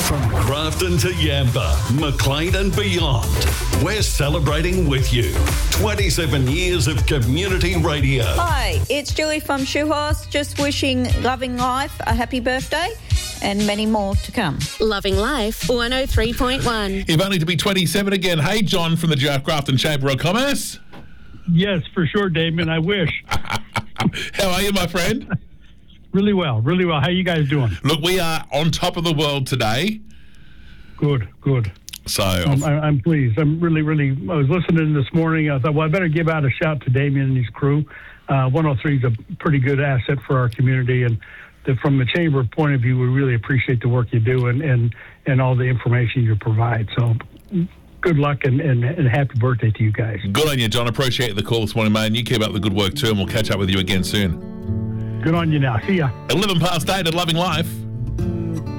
From Grafton to Yamba, Maclean and beyond, we're celebrating with you 27 years of community radio. Hi, it's Julie from Shoehorse, just wishing Loving Life a happy birthday and many more to come. Loving Life 103.1. If only to be 27 again. Hey, John from the Grafton Chamber of Commerce. Yes, for sure, Damien. I wish. How are you, my friend? Really well, really well. How you guys doing? Look, we are on top of the world today. Good. So I'm pleased. I'm really. I was listening this morning. I thought, well, I better give out a shout to Damien and his crew. 103 is a pretty good asset for our community, and from the chamber point of view, we really appreciate the work you do and all the information you provide. So good luck and happy birthday to you guys. Good on you, John. Appreciate the call this morning, mate. And you keep up the good work too, and we'll catch up with you again soon. Good on you now. See ya. 11 past 8 at Loving Life.